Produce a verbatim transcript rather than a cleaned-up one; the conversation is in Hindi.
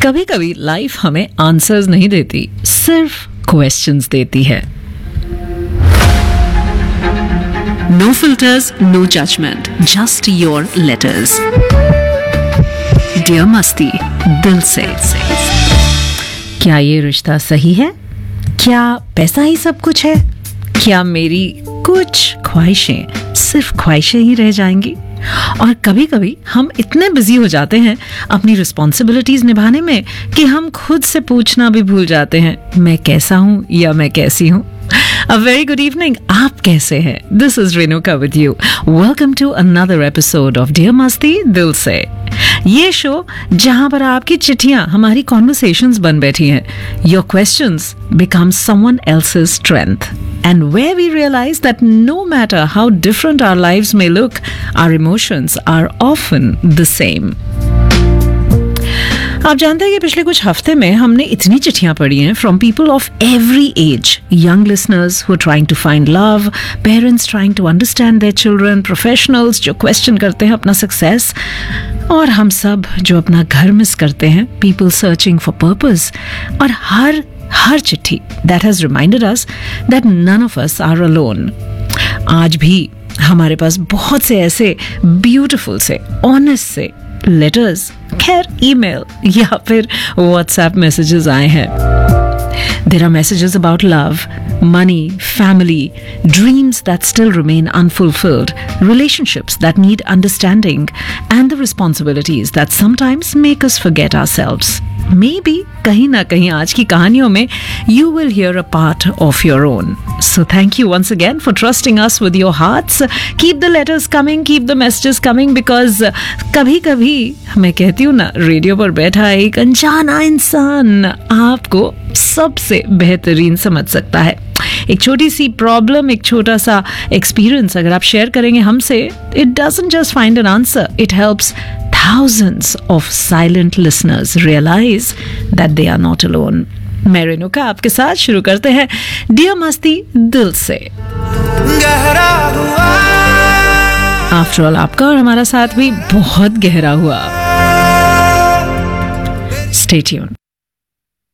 कभी कभी लाइफ हमें आंसर्स नहीं देती, सिर्फ क्वेश्चंस देती है। No filters, no judgment, just your letters. Dear मस्ती, दिल से। क्या ये रिश्ता सही है? क्या पैसा ही सब कुछ है? क्या मेरी कुछ ख्वाहिशें सिर्फ ख्वाहिशें ही रह जाएंगी? और कभी कभी हम इतने बिजी हो जाते हैं अपनी रिस्पॉन्सिबिलिटीज निभाने में कि हम खुद से पूछना भी भूल जाते हैं, मैं कैसा हूं या मैं कैसी हूं। A very good evening. आप कैसे हैं? This is Renuka with you. Welcome to another episode of Dear मस्ती दिल से। ये शो जहां पर आपकी चिट्ठियां हमारी कॉन्वर्सेशंस बन बैठी हैं। Your questions become someone else's strength. And where we realize that no matter how different our lives may look, our emotions are often the same. आप जानते हैं कि पिछले कुछ हफ्ते में हमने इतनी चिट्ठियां पढ़ी हैं from people of every as, young listeners who are trying to find love, parents trying to understand their children, professionals जो क्वेश्चन करते हैं अपना सक्सेस, और हम सब जो अपना घर मिस करते हैं, पीपल सर्चिंग फॉर पर्पस। और हर हर चिट्ठी that has reminded us that none of us are alone. आज भी हमारे पास बहुत से ऐसे ब्यूटिफुल से, ऑनेस्ट से लेटर्स, खैर ईमेल या फिर व्हाट्सएप मैसेजेस आए हैं। There are messages about love, money, family, dreams that still remain unfulfilled, relationships that need understanding, and the responsibilities that sometimes make us forget ourselves. Maybe कहीं ना कहीं आज की कहानियों में you will hear a part of your own. So thank you once again for trusting us with your hearts. Keep the letters coming, keep the messages coming, because कभी कभी मैं कहती हूँ ना, रेडियो पर बैठा एक अनजाना इंसान आपको सबसे बेहतरीन समझ सकता है। एक छोटी सी प्रॉब्लम, एक छोटा सा एक्सपीरियंस अगर आप शेयर करेंगे हमसे, it doesn't just find an answer, it helps thousands of silent listeners realize that they are not alone. मैं रेणुका आपके साथ शुरू करते हैं डियर मस्ती दिल से। आफ्टर ऑल आपका और हमारा साथ भी बहुत गहरा हुआ। Stay tuned.